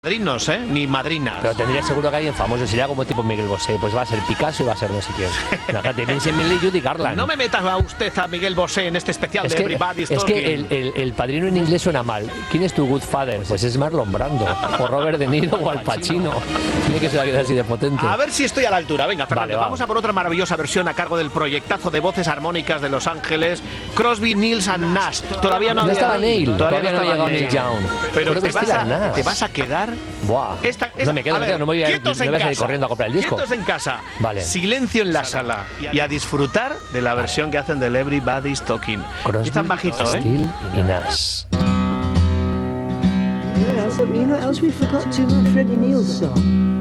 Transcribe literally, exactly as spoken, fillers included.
Padrinos, ¿eh? Ni madrinas. Pero tendría seguro que alguien famoso, sería como tipo Miguel Bosé, pues va a ser Picasso y va a ser no sé quién. Fíjate, piensen en Judy Garland. No me metas a usted a Miguel Bosé en este especial es de que, Everybody's Es Talking. que el, el, el padrino en inglés suena mal. ¿Quién es tu good father? Pues es Marlon Brando, o Robert De Niro, o Al Pacino. Tiene que ser alguien así de potente. A ver si estoy a la altura. Venga, Fernando, Vale, va. vamos a por otra maravillosa versión a cargo del proyectazo de voces armónicas de Los Ángeles, Crosby, Stills and Nash. Todavía no ¿Dónde había estaba Neil? Todavía no había llegado Neil Young. Pero Creo te que vas, estira a, Nash. te vas a quedar... Buah. Esta, esta, no me quedo, a me ver, quedo, no me voy a, quietos me en voy a salir casa, corriendo a comprar el disco. Quietos en casa. Vale. Silencio en la sala y a disfrutar de la versión que hacen del Everybody's Talking. Crosby, Es tan bajito, ¿eh? Stills y Nash. You know what else we forgot to? Freddie Neal's song.